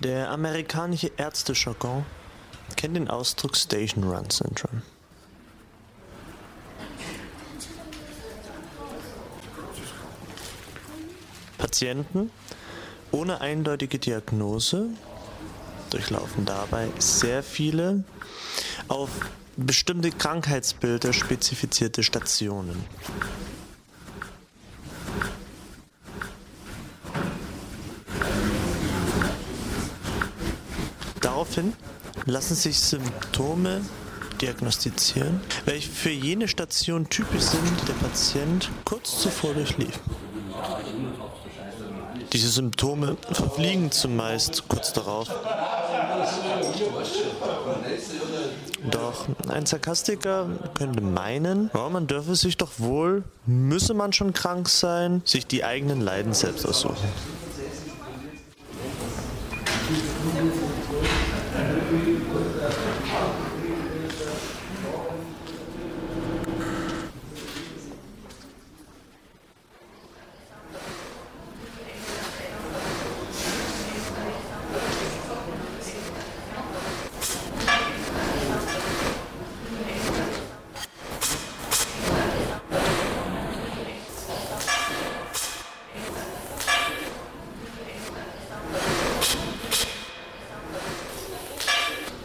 Der amerikanische Ärztejargon kennt den Ausdruck Station Run Syndrome. Patienten ohne eindeutige Diagnose durchlaufen dabei sehr viele auf bestimmte Krankheitsbilder spezifizierte Stationen. Daraufhin lassen sich Symptome diagnostizieren, welche für jene Station typisch sind, die der Patient kurz zuvor durchlief. Diese Symptome verfliegen zumeist kurz darauf. Doch ein Sarkastiker könnte meinen, man dürfe sich doch wohl, müsse man schon krank sein, sich die eigenen Leiden selbst aussuchen.